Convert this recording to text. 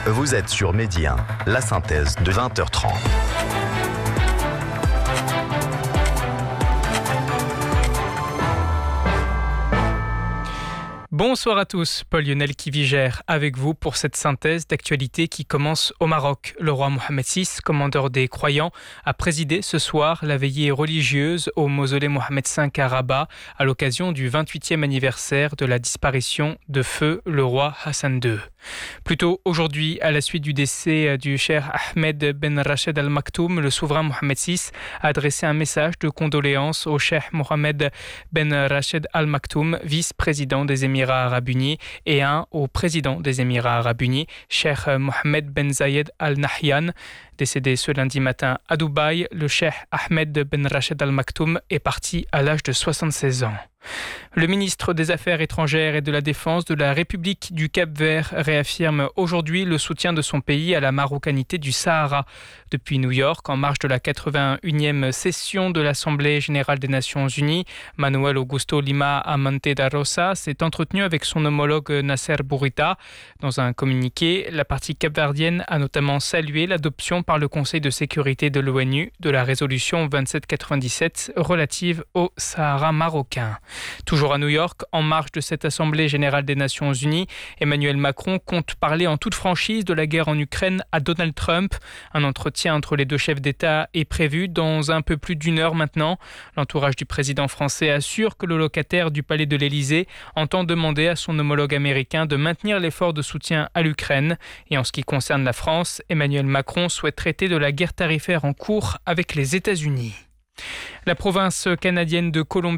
Vous êtes sur Midi 1, la synthèse de 20h30. Bonsoir à tous, Paul-Lionel Kivigère avec vous pour cette synthèse d'actualité qui commence au Maroc. Le roi Mohamed VI, commandeur des croyants, a présidé ce soir la veillée religieuse au mausolée Mohamed V à Rabat à l'occasion du 28e anniversaire de la disparition de feu le roi Hassan II. Plus tôt aujourd'hui, à la suite du décès du cheikh Ahmed Ben Rached Al Maktoum, le souverain Mohamed VI a adressé un message de condoléances au cheikh Mohamed Ben Rached Al Maktoum, vice-président des Émirats Arabes Unis, et un au président des Émirats Arabes Unis, cheikh Mohamed Ben Zayed Al Nahyan. Décédé ce lundi matin à Dubaï, le cheikh Ahmed Ben Rached Al Maktoum est parti à l'âge de 76 ans. Le ministre des Affaires étrangères et de la Défense de la République du Cap-Vert réaffirme aujourd'hui le soutien de son pays à la marocanité du Sahara. Depuis New York, en marge de la 81e session de l'Assemblée générale des Nations Unies, Manuel Augusto Lima Amante da Rosa s'est entretenu avec son homologue Nasser Bourita. Dans un communiqué, la partie capverdienne a notamment salué l'adoption par le Conseil de sécurité de l'ONU de la résolution 2797 relative au Sahara marocain. Toujours à New York, en marge de cette Assemblée générale des Nations Unies, Emmanuel Macron compte parler en toute franchise de la guerre en Ukraine à Donald Trump. Un entretien entre les deux chefs d'État est prévu dans un peu plus d'une heure maintenant. L'entourage du président français assure que le locataire du palais de l'Élysée entend demander à son homologue américain de maintenir l'effort de soutien à l'Ukraine. Et en ce qui concerne la France, Emmanuel Macron souhaite traiter de la guerre tarifaire en cours avec les États-Unis. La province canadienne de Colombie